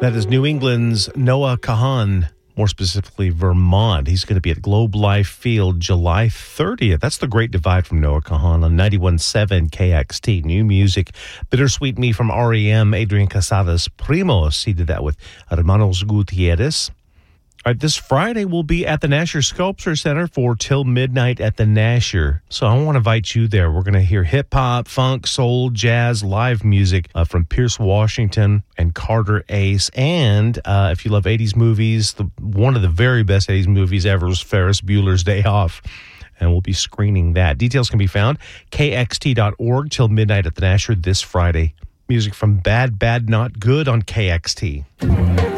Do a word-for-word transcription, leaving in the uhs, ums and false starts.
That is New England's Noah Kahan, more specifically Vermont. He's going to be at Globe Life Field July thirtieth. That's the Great Divide from Noah Kahan on ninety-one point seven K X T. New music. Bittersweet Me from R E M, Adrian Casadas Primos. He did that with Hermanos Gutierrez. All right, this Friday we'll be at the Nasher Sculpture Center for Till Midnight at the Nasher. So I want to invite you there. We're going to hear hip-hop, funk, soul, jazz, live music uh, from Pierce Washington and Carter Ace. And uh, if you love eighties movies, the, one of the very best eighties movies ever is Ferris Bueller's Day Off. And we'll be screening that. Details can be found K X T dot org till midnight at the Nasher this Friday. Music from Bad, Bad, Not Good on K X T.